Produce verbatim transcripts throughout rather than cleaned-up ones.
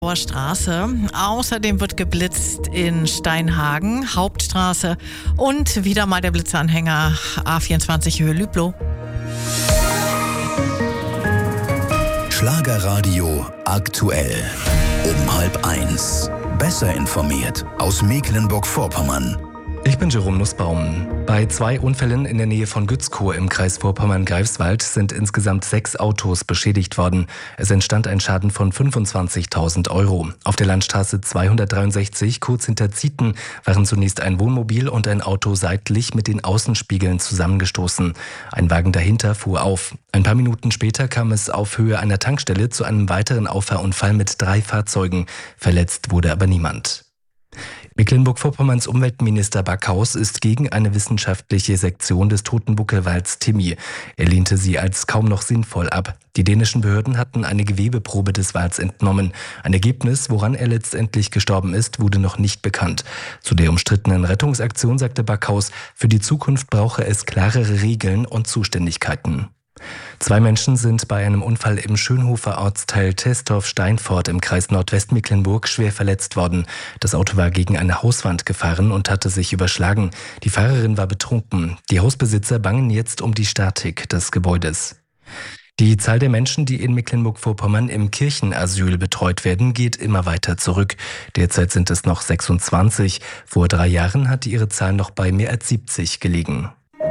Straße. Außerdem wird geblitzt in Steinhagen, Hauptstraße und wieder mal der Blitzanhänger A vierundzwanzig Höhe Lüblow. Schlagerradio aktuell. Um halb eins. Besser informiert aus Mecklenburg-Vorpommern. Ich bin Jerome Nussbaum. Bei zwei Unfällen in der Nähe von Gützkow im Kreis Vorpommern-Greifswald sind insgesamt sechs Autos beschädigt worden. Es entstand ein Schaden von fünfundzwanzigtausend Euro. Auf der Landstraße zweihundertdreiundsechzig, kurz hinter Zieten, waren zunächst ein Wohnmobil und ein Auto seitlich mit den Außenspiegeln zusammengestoßen. Ein Wagen dahinter fuhr auf. Ein paar Minuten später kam es auf Höhe einer Tankstelle zu einem weiteren Auffahrunfall mit drei Fahrzeugen. Verletzt wurde aber niemand. Mecklenburg-Vorpommerns Umweltminister Backhaus ist gegen eine wissenschaftliche Sektion des Totenbuckelwalds Timmy. Er lehnte sie als kaum noch sinnvoll ab. Die dänischen Behörden hatten eine Gewebeprobe des Wals entnommen. Ein Ergebnis, woran er letztendlich gestorben ist, wurde noch nicht bekannt. Zu der umstrittenen Rettungsaktion sagte Backhaus, für die Zukunft brauche es klarere Regeln und Zuständigkeiten. Zwei Menschen sind bei einem Unfall im Schönhofer Ortsteil Testorf-Steinfort im Kreis Nordwestmecklenburg schwer verletzt worden. Das Auto war gegen eine Hauswand gefahren und hatte sich überschlagen. Die Fahrerin war betrunken. Die Hausbesitzer bangen jetzt um die Statik des Gebäudes. Die Zahl der Menschen, die in Mecklenburg-Vorpommern im Kirchenasyl betreut werden, geht immer weiter zurück. Derzeit sind es noch sechsundzwanzig. Vor drei Jahren hatte ihre Zahl noch bei mehr als siebzig gelegen.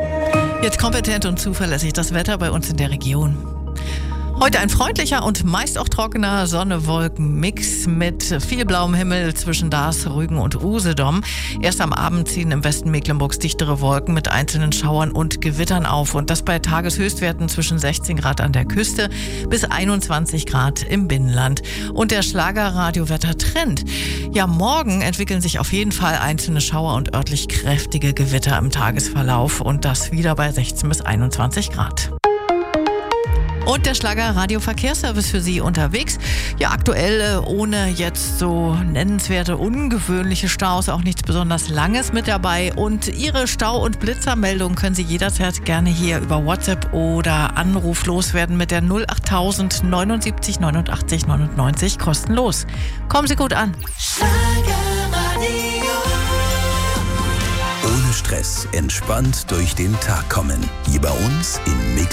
Jetzt kompetent und zuverlässig das Wetter bei uns in der Region. Heute ein freundlicher und meist auch trockener Sonne-Wolken-Mix mit viel blauem Himmel zwischen Dars, Rügen und Usedom. Erst am Abend ziehen im Westen Mecklenburgs dichtere Wolken mit einzelnen Schauern und Gewittern auf. Und das bei Tageshöchstwerten zwischen sechzehn Grad an der Küste bis einundzwanzig Grad im Binnenland. Und der Schlagerradio-Wetter-Trend. Ja, morgen entwickeln sich auf jeden Fall einzelne Schauer und örtlich kräftige Gewitter im Tagesverlauf. Und das wieder bei sechzehn bis einundzwanzig Grad. Und der Schlager-Radio-Verkehrsservice für Sie unterwegs. Ja, aktuell ohne jetzt so nennenswerte, ungewöhnliche Staus, auch nichts besonders Langes mit dabei. Und Ihre Stau- und Blitzermeldung können Sie jederzeit gerne hier über WhatsApp oder Anruf loswerden mit der null achttausend neunundsiebzig neunundachtzig neunundneunzig kostenlos. Kommen Sie gut an. Schlagerradio. Ohne Stress, entspannt durch den Tag kommen. Hier bei uns in Mecklenburg.